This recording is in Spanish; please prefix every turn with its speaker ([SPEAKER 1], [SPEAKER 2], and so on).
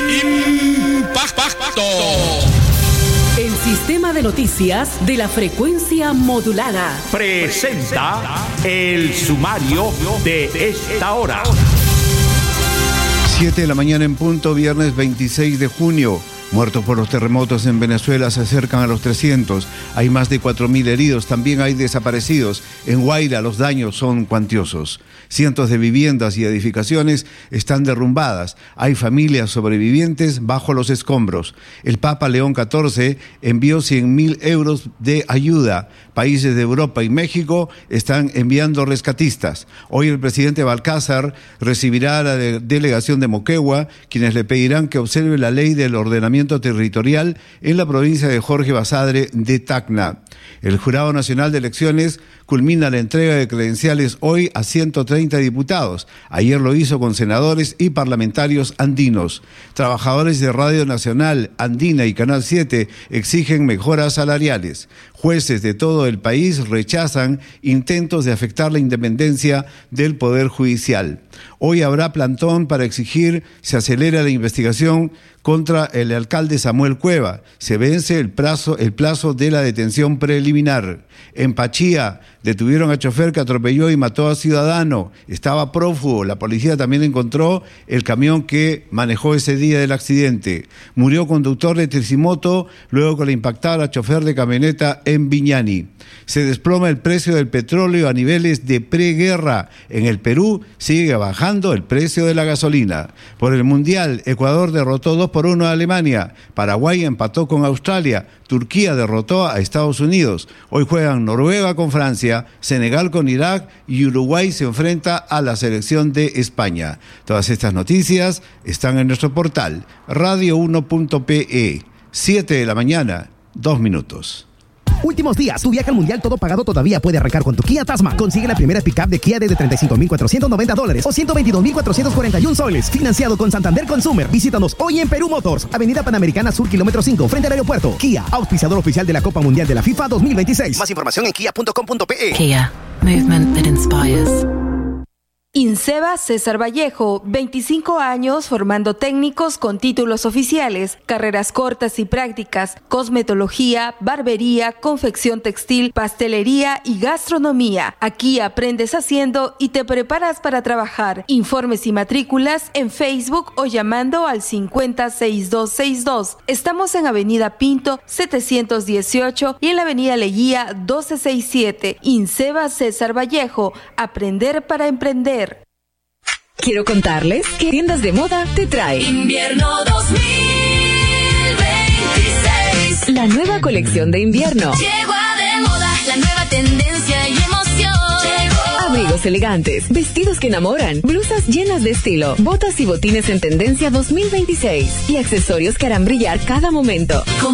[SPEAKER 1] Impacto.
[SPEAKER 2] El sistema de noticias de la frecuencia modulada
[SPEAKER 1] Presenta el sumario de esta hora.
[SPEAKER 3] 7 de la mañana en punto, viernes 26 de junio. Muertos por los terremotos en Venezuela se acercan a los 300. Hay más de 4.000 heridos. También hay desaparecidos. En Guaira los daños son cuantiosos. Cientos de viviendas y edificaciones están derrumbadas. Hay familias sobrevivientes bajo los escombros. El Papa León XIV envió 100.000 euros de ayuda. Países de Europa y México están enviando rescatistas. Hoy el presidente Balcázar recibirá a la delegación de Moquegua, quienes le pedirán que observe la ley del ordenamiento territorial en la provincia de Jorge Basadre de Tacna. El Jurado Nacional de Elecciones culmina la entrega de credenciales hoy a 130 diputados. Ayer lo hizo con senadores y parlamentarios andinos. Trabajadores de Radio Nacional, Andina y Canal 7 exigen mejoras salariales. Jueces de todo el país rechazan intentos de afectar la independencia del Poder Judicial. Hoy habrá plantón para exigir se acelera la investigación contra el alcalde Samuel Cueva. Se vence el plazo de la detención preliminar. En Pachía detuvieron a chofer que atropelló y mató a ciudadano. Estaba prófugo. La policía también encontró el camión que manejó ese día del accidente. Murió conductor de tricimoto luego que le impactara a chofer de camioneta en Viñani. Se desploma el precio del petróleo a niveles de preguerra. En el Perú sigue bajando el precio de la gasolina. Por el Mundial, Ecuador derrotó 2-1 a Alemania. Paraguay empató con Australia. Turquía derrotó a Estados Unidos. Hoy juegan Noruega con Francia, Senegal con Irak y Uruguay se enfrenta a la selección de España. Todas estas noticias están en nuestro portal radio1.pe. 7 de la mañana, 2 minutos.
[SPEAKER 4] Últimos días, tu viaje al Mundial todo pagado todavía puede arrancar con tu Kia Tasman. Consigue la primera pick-up de Kia desde $35,490 o $122,441 soles. Financiado con Santander Consumer. Visítanos hoy en Perú Motors, Avenida Panamericana Sur, kilómetro 5, frente al aeropuerto. Kia, auspiciador oficial de la Copa Mundial de la FIFA 2026. Más información en kia.com.pe.
[SPEAKER 5] Kia, movement that inspires.
[SPEAKER 6] INSEBA César Vallejo, 25 años formando técnicos con títulos oficiales, carreras cortas y prácticas, cosmetología, barbería, confección textil, pastelería y gastronomía. Aquí aprendes haciendo y te preparas para trabajar. Informes y matrículas en Facebook o llamando al 506262. Estamos en Avenida Pinto 718 y en la Avenida Leguía 1267. INSEBA César Vallejo, aprender para emprender.
[SPEAKER 7] Quiero contarles que Tiendas de Moda te trae
[SPEAKER 8] Invierno 2026.
[SPEAKER 7] La nueva colección de invierno.
[SPEAKER 8] Llegó a de moda, la nueva tendencia y emoción. Llegó.
[SPEAKER 7] Abrigos elegantes, vestidos que enamoran, blusas llenas de estilo, botas y botines en tendencia 2026 y accesorios que harán brillar cada momento.